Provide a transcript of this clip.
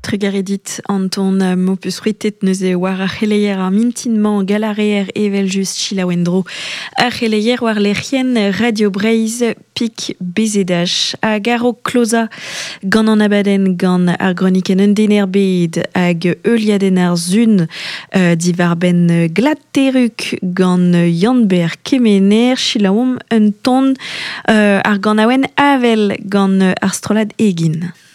trugaredit Anton mopus ruitet neuze war ar c'heleier ar mintinman galareer evel just chilawendro ar c'heleier war lerien Radio Breiz pik bezedach a garo kloza gant an abaden gant ar groniken un dener bed hag euliaden ar zun divar ben glatteruk gant Janber kemener chilaoum un ton ar gant awen avel gant ar strolad egin.